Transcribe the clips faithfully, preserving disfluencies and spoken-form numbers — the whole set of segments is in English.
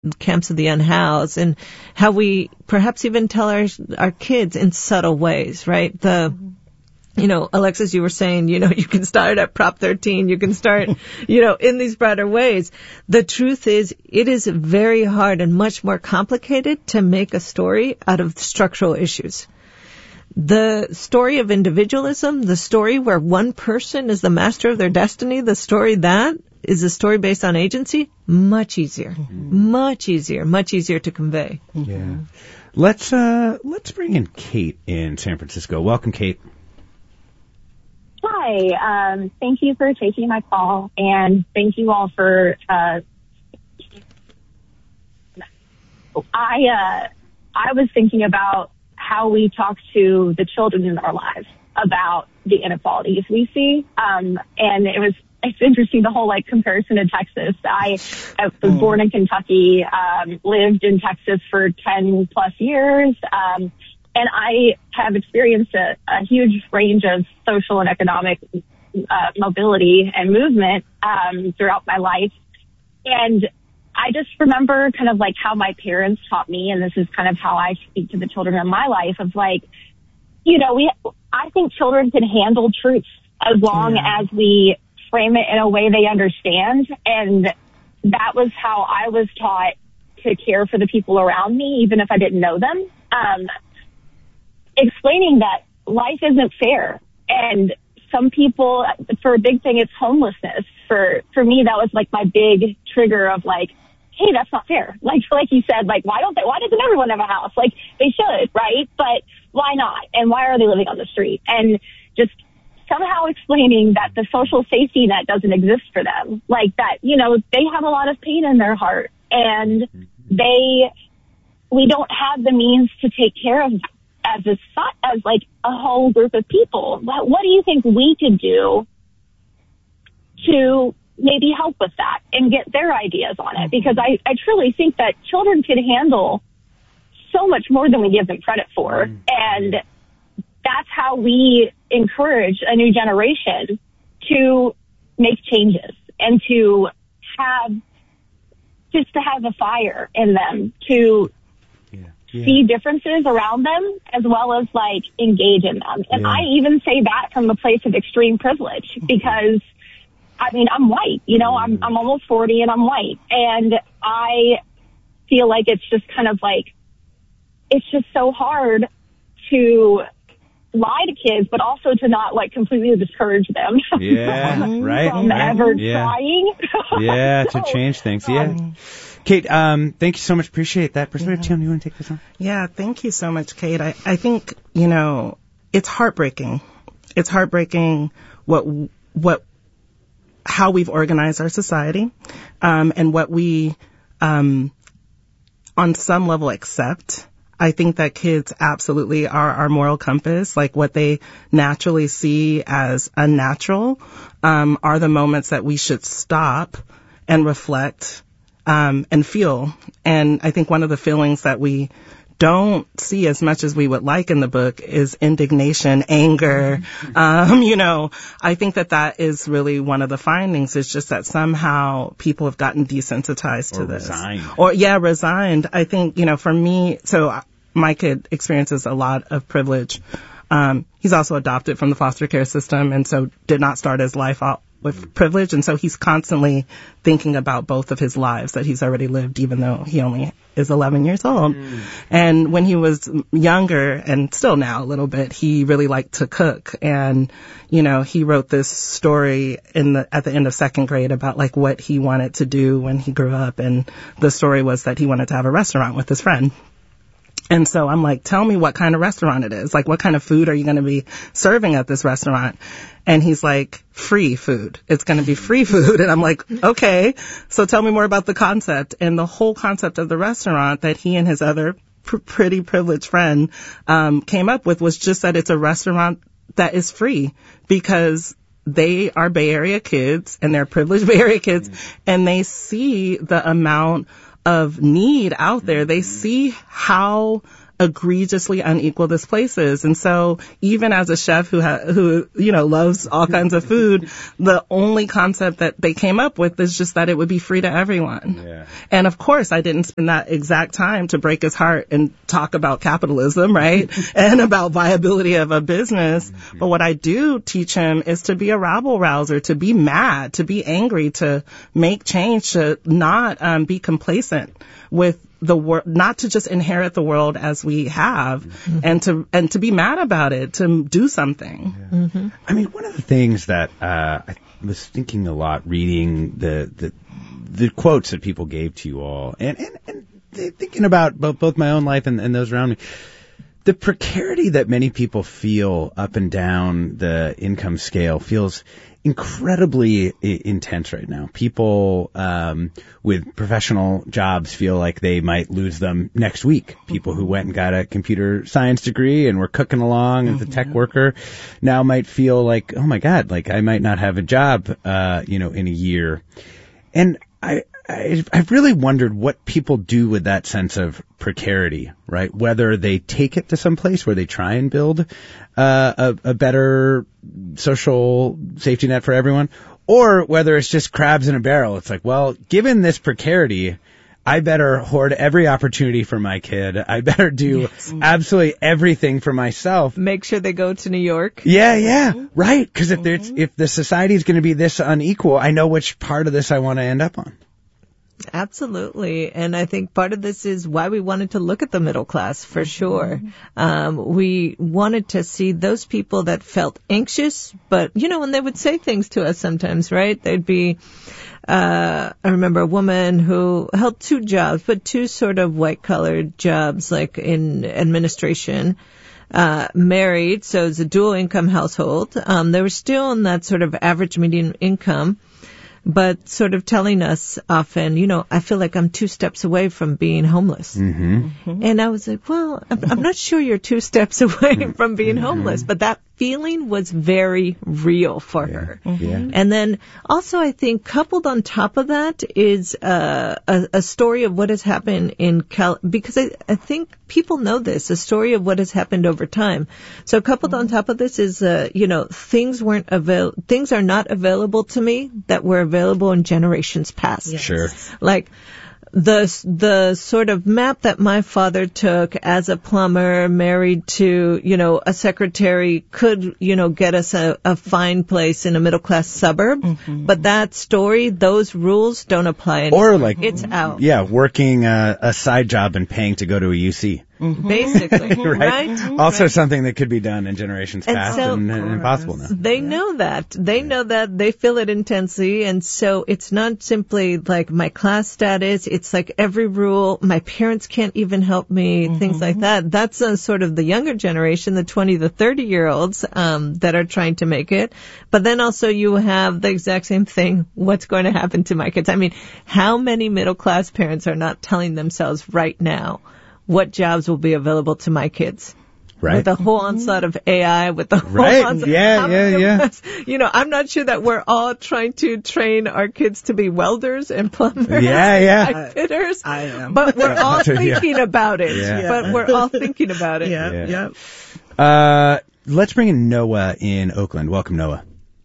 camps of the unhoused, and how we perhaps even tell our our kids in subtle ways, right? The You know, Alexis, you were saying, you know, you can start at Prop thirteen, you can start, you know, in these broader ways. The truth is, it is very hard and much more complicated to make a story out of structural issues. The story of individualism, the story where one person is the master of their destiny, the story that is a story based on agency, much easier, mm-hmm. much easier, much easier to convey. Mm-hmm. Yeah. Let's, uh, let's bring in Kate in San Francisco. Welcome, Kate. Hi, um, thank you for taking my call, and thank you all for, uh, I, uh, I was thinking about how we talk to the children in our lives about the inequalities we see, um, and it was, it's interesting, the whole, like, comparison to Texas. I, I was mm. born in Kentucky, um, lived in Texas for ten plus years, um, and I have experienced a, a huge range of social and economic uh, mobility and movement um, throughout my life. And I just remember kind of like how my parents taught me, and this is kind of how I speak to the children in my life, of like, you know, we, I think children can handle truth as long yeah. as we frame it in a way they understand. And that was how I was taught to care for the people around me, even if I didn't know them. Um, explaining that life isn't fair. And some people, for a big thing, it's homelessness. For, for me, that was like my big trigger of like, hey, that's not fair. Like, like you said, like, why don't they, why doesn't everyone have a house? Like, they should, right? But why not? And why are they living on the street? And just somehow explaining that the social safety net doesn't exist for them. Like that, you know, they have a lot of pain in their heart, and they, we don't have the means to take care of them as a, as like a whole group of people. What, what do you think we could do to maybe help with that and get their ideas on it? Because I, I truly think that children can handle so much more than we give them credit for. And that's how we encourage a new generation to make changes and to have, just to have a fire in them, to Yeah. see differences around them, as well as like engage in them. And yeah. I even say that from a place of extreme privilege, because I mean, I'm white, you know, I'm, I'm almost forty and I'm white. And I feel like it's just kind of like, it's just so hard to lie to kids, but also to not like completely discourage them. Yeah, from, right. From right. ever yeah. trying. yeah, to change things. Yeah. Um, Kate, um, thank you so much. Appreciate that. Perspective, Tim, you want to take this on? Yeah, thank you so much, Kate. I, I think, you know, it's heartbreaking. It's heartbreaking what, what, how we've organized our society, um, and what we, um, on some level accept. I think that kids absolutely are our moral compass. Like what they naturally see as unnatural, um, are the moments that we should stop and reflect Um, and feel. And I think one of the feelings that we don't see as much as we would like in the book is indignation, anger. Um, you know, I think that that is really one of the findings, is just that somehow people have gotten desensitized or to this. Resigned. Or, yeah, resigned. I think, you know, for me, so my kid experiences a lot of privilege. Um, he's also adopted from the foster care system, and so did not start his life out with privilege, and so he's constantly thinking about both of his lives that he's already lived, even though he only is eleven years old. Mm. And when he was younger, and still now a little bit, he really liked to cook. And, you know, he wrote this story in the, at the end of second grade about like what he wanted to do when he grew up. And the story was that he wanted to have a restaurant with his friend. And so I'm like, tell me what kind of restaurant it is. Like, what kind of food are you going to be serving at this restaurant? And he's like, free food. It's going to be free food. And I'm like, okay, so tell me more about the concept. And the whole concept of the restaurant that he and his other pr- pretty privileged friend um, came up with was just that it's a restaurant that is free, because they are Bay Area kids, and they're privileged Bay Area kids, and they see the amount of need out there. They see how egregiously unequal this place is. And so even as a chef who ha- who you know loves all kinds of food, the only concept that they came up with is just that it would be free to everyone. Yeah. And of course, I didn't spend that exact time to break his heart and talk about capitalism, right? And about viability of a business. Mm-hmm. But what I do teach him is to be a rabble rouser, to be mad, to be angry, to make change, to not um, be complacent with the world, not to just inherit the world as we have, mm-hmm. and to and to be mad about it, to do something. Yeah. Mm-hmm. I mean, one of the things that uh, I was thinking a lot reading the the the quotes that people gave to you all, and and, and thinking about both, both my own life and, and those around me, the precarity that many people feel up and down the income scale feels incredibly I- intense right now. People um, with professional jobs feel like they might lose them next week. People who went and got a computer science degree and were cooking along as a tech worker now might feel like, oh my God, like I might not have a job, uh, you know, in a year. And I, I, I've really wondered what people do with that sense of precarity, right? Whether they take it to some place where they try and build uh, a, a better social safety net for everyone, or whether it's just crabs in a barrel. It's like, well, given this precarity, I better hoard every opportunity for my kid. I better do yes. absolutely everything for myself. Make sure they go to New York. Yeah, yeah, right. Because if there's if the society is going to be this unequal, I know which part of this I want to end up on. Absolutely. And I think part of this is why we wanted to look at the middle class, for sure. Um, we wanted to see those people that felt anxious, but, you know, when they would say things to us sometimes, right? They'd be, uh, I remember a woman who held two jobs, but two sort of white-collared jobs, like in administration. Uh, married, so it's a dual income household. Um, they were still in that sort of average median income, but sort of telling us often, you know, I feel like I'm two steps away from being homeless. Mm-hmm. Mm-hmm. And I was like, well, I'm, I'm not sure you're two steps away from being mm-hmm. homeless, but that feeling was very real for yeah. her. Mm-hmm. Yeah. And then also I think coupled on top of that is uh, a, a story of what has happened in Cal, because I, I think people know this, a story of what has happened over time. So coupled mm-hmm. on top of this is, uh, you know, things weren't avail, things are not available to me that were available in generations past. Yes. Sure. Like, the the sort of map that my father took as a plumber, married to, you know, a secretary, could, you know, get us a, a fine place in a middle class suburb. Mm-hmm. But that story, those rules don't apply anymore. Or like, it's out. Yeah, working a, a side job and paying to go to a U C. Mm-hmm. Basically, right? right? Also right. something that could be done in generations and past so, and, and impossible now. They yeah. know that. They know that. They feel it intensely. And so it's not simply like my class status. It's like every rule. My parents can't even help me, mm-hmm. things like that. That's a sort of the younger generation, the twenty to thirty year olds, um, that are trying to make it. But then also you have the exact same thing. What's going to happen to my kids? I mean, how many middle class parents are not telling themselves right now, what jobs will be available to my kids? Right. With the whole onslaught of A I, with the whole right. onslaught. Yeah, yeah, yeah. Us, you know, I'm not sure that we're all trying to train our kids to be welders and plumbers. Yeah, yeah. And pipe fitters. I am. But we're all yeah. thinking about it. Yeah. But we're all thinking about it. Yeah, yeah. yeah. Uh, let's bring in Noah in Oakland. Welcome, Noah.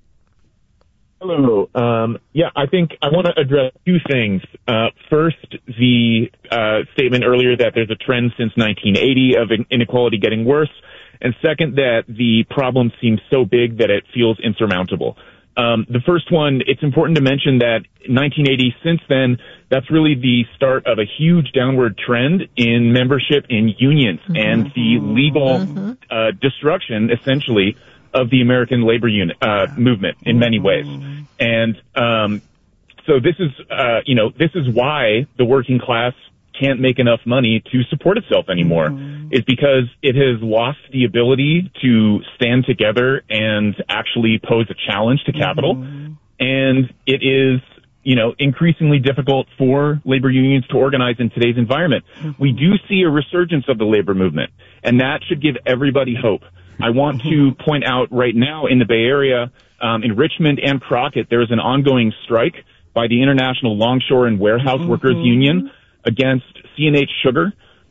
Hello. Um, yeah, I think I want to address two things. Uh, first, the uh, statement earlier that there's a trend since nineteen eighty of inequality getting worse. And second, that the problem seems so big that it feels insurmountable. Um, the first one, it's important to mention that nineteen eighty, since then, that's really the start of a huge downward trend in membership in unions mm-hmm. and the legal mm-hmm. uh, destruction, essentially, of the American labor unit, uh, movement in many ways. And, um, so this is, uh, you know, this is why the working class can't make enough money to support itself anymore, mm-hmm. is because it has lost the ability to stand together and actually pose a challenge to capital. Mm-hmm. And it is, you know, increasingly difficult for labor unions to organize in today's environment. Mm-hmm. We do see a resurgence of the labor movement, and that should give everybody hope. I want to point out right now in the Bay Area, um, in Richmond and Crockett, there is an ongoing strike by the International Longshore and Warehouse mm-hmm. Workers Union against C and H Sugar,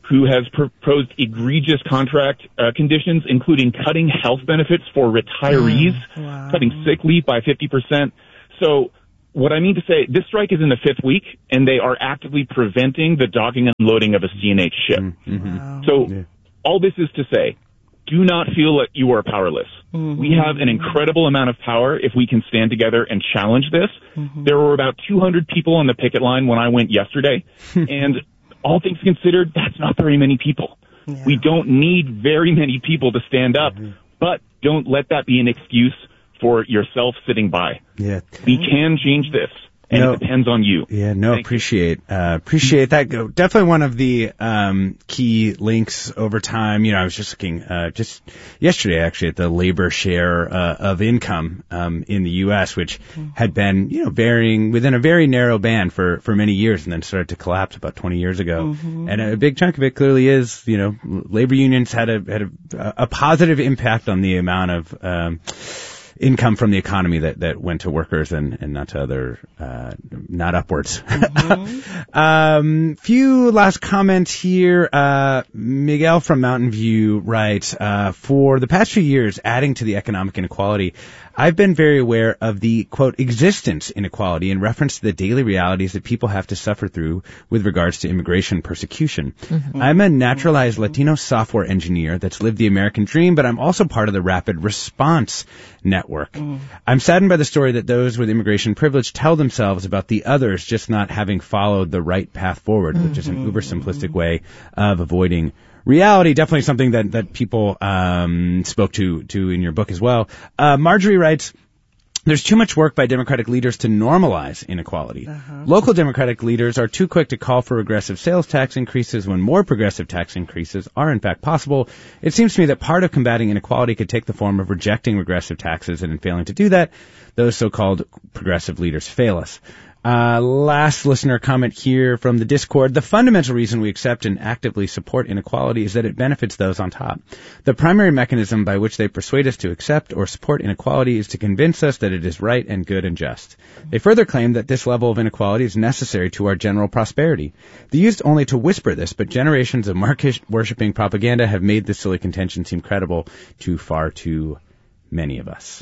who has proposed egregious contract uh, conditions, including cutting health benefits for retirees, mm, wow. cutting sick leave by fifty percent. So what I mean to say, this strike is in the fifth week, and they are actively preventing the docking and loading of a C N H ship. Mm-hmm. Wow. So yeah. all this is to say, do not feel that you are powerless. Mm-hmm. We have an incredible amount of power if we can stand together and challenge this. Mm-hmm. There were about two hundred people on the picket line when I went yesterday, and all things considered, that's not very many people. Yeah. We don't need very many people to stand up, mm-hmm. but don't let that be an excuse for yourself sitting by. Yeah. We can change this. And no, it depends on you. Yeah, no, Thank appreciate, uh, appreciate that. Definitely one of the, um, key links over time. You know, I was just looking, uh, just yesterday actually at the labor share, uh, of income, um, in the U S, which had been, you know, varying within a very narrow band for, for many years and then started to collapse about twenty years ago. Mm-hmm. And a big chunk of it clearly is, you know, labor unions had a, had a, a positive impact on the amount of, um, income from the economy that, that went to workers and, and not to other, uh, not upwards. Mm-hmm. um, few last comments here. Uh, Miguel from Mountain View writes, uh, for the past few years, adding to the economic inequality, I've been very aware of the, quote, existence inequality in reference to the daily realities that people have to suffer through with regards to immigration persecution. Mm-hmm. I'm a naturalized Latino software engineer that's lived the American dream, but I'm also part of the Rapid Response Network. Mm. I'm saddened by the story that those with immigration privilege tell themselves about the others just not having followed the right path forward, mm-hmm. which is an uber simplistic way of avoiding reality. Definitely something that, that people um, spoke to, to in your book as well. Uh, Marjorie writes, there's too much work by Democratic leaders to normalize inequality. Uh-huh. Local Democratic leaders are too quick to call for regressive sales tax increases when more progressive tax increases are in fact possible. It seems to me that part of combating inequality could take the form of rejecting regressive taxes, and in failing to do that, those so-called progressive leaders fail us. Uh, last listener comment here from the Discord. The fundamental reason we accept and actively support inequality is that it benefits those on top. The primary mechanism by which they persuade us to accept or support inequality is to convince us that it is right and good and just. They further claim that this level of inequality is necessary to our general prosperity. They used only to whisper this, but generations of market-worshipping propaganda have made this silly contention seem credible to far too many of us.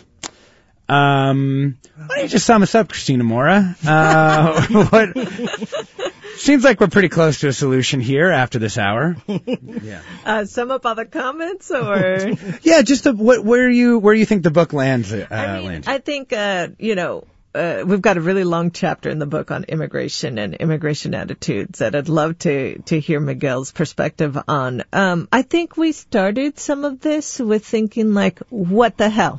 Um, why don't you just sum us up, Christina Mora? Uh, what, seems like we're pretty close to a solution here after this hour. Yeah. Uh, sum up other comments or? Yeah, just the, what, where you, where you think the book lands, uh, I mean, lands. I think, uh, you know, Uh, we've got a really long chapter in the book on immigration and immigration attitudes that I'd love to, to hear Miguel's perspective on. Um, I think we started some of this with thinking like, what the hell?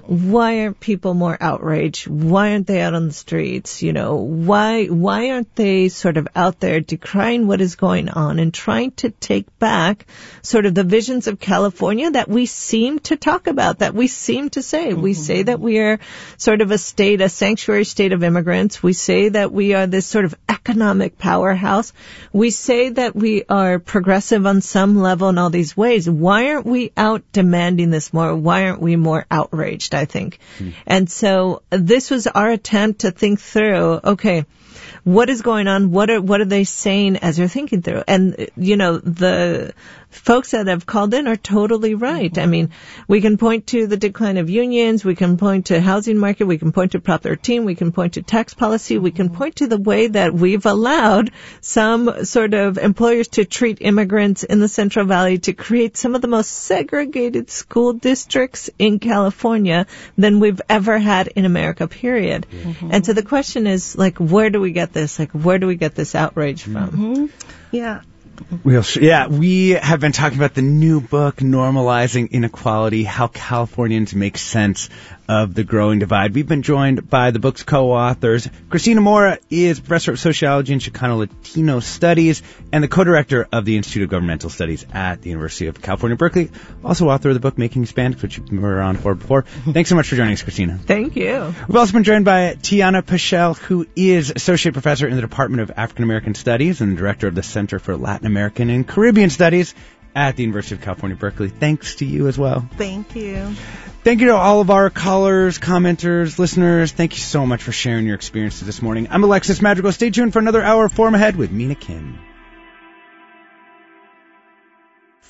Why aren't people more outraged? Why aren't they out on the streets? You know, why, why aren't they sort of out there decrying what is going on and trying to take back sort of the visions of California that we seem to talk about, that we seem to say. Mm-hmm. We say that we are sort of a state, a sanctuary state of immigrants. We say that we are this sort of economic powerhouse. We say that we are progressive on some level in all these ways. Why aren't we out demanding this more? Why aren't we more outraged, I think? Hmm. And so this was our attempt to think through, okay, what is going on? What are, what are they saying as they're thinking through? And, you know, the folks that have called in are totally right. Mm-hmm. I mean, we can point to the decline of unions. We can point to housing market. We can point to Prop thirteen. We can point to tax policy. We can point to the way that we've allowed some sort of employers to treat immigrants in the Central Valley to create some of the most segregated school districts in California than we've ever had in America, period. Mm-hmm. And so the question is, like, where do we get this? Like, where do we get this outrage from? Mm-hmm. Yeah. We'll sh- yeah, we have been talking about the new book, Normalizing Inequality, How Californians Make Sense of the Growing Divide. We've been joined by the book's co-authors. Christina Mora is professor of sociology and Chicano Latino studies and the co-director of the Institute of Governmental Studies at the University of California, Berkeley. Also author of the book, Making Hispanics, which we were on for before. Thanks so much for joining us, Christina. Thank you. We've also been joined by Tiana Pichel, who is associate professor in the Department of African American Studies and director of the Center for Latin American and Caribbean Studies at the University of California, Berkeley. Thanks to you as well. Thank you. Thank you to all of our callers, commenters, listeners. Thank you so much for sharing your experiences this morning. I'm Alexis Madrigal. Stay tuned for another hour of Forum Ahead with Mina Kim.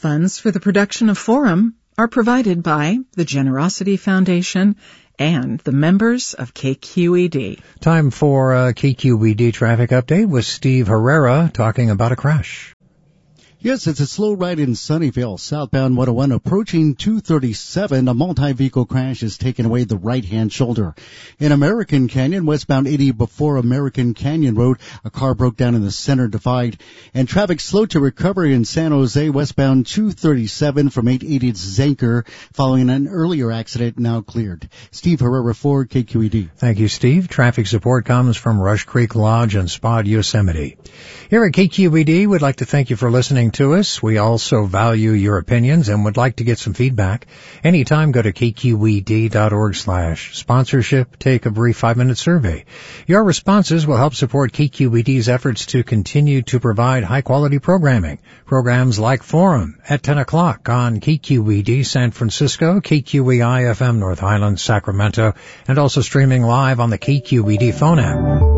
Funds for the production of Forum are provided by the Generosity Foundation and the members of K Q E D. Time for a K Q E D traffic update with Steve Herrera talking about a crash. Yes, it's a slow ride in Sunnyvale, southbound one oh one approaching two thirty-seven. A multi-vehicle crash has taken away the right-hand shoulder. In American Canyon, westbound eighty before American Canyon Road, a car broke down in the center divide. And traffic slow to recovery in San Jose, westbound two thirty-seven from eight eighty to Zanker, following an earlier accident, now cleared. Steve Herrera for K Q E D. Thank you, Steve. Traffic support comes from Rush Creek Lodge and Spa Yosemite. Here at K Q E D, we'd like to thank you for listening to us. We also value your opinions and would like to get some feedback. Anytime, go to kqed.org slash sponsorship. Take a brief five-minute survey. Your responses will help support K Q E D's efforts to continue to provide high-quality programming. Programs like Forum at ten o'clock on K Q E D San Francisco, K Q E I F M North Highlands, Sacramento, and also streaming live on the K Q E D phone app.